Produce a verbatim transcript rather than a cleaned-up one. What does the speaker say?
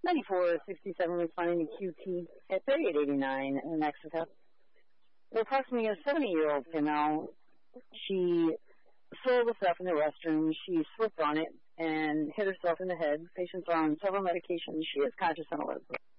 ninety-four sixty-seven responding to Q T at thirty-eight eighty-nine in Mexico. Approximately a seventy-year-old female. She stole the stuff in the restroom. She slipped on it and hit herself in the head. Patient's on several medications. She is conscious and alert.